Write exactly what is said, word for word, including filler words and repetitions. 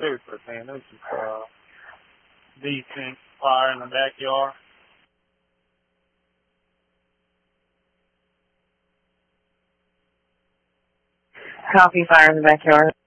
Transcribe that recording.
stupid, man. This is uh, decent fire in the backyard. Copy, fire in the backyard.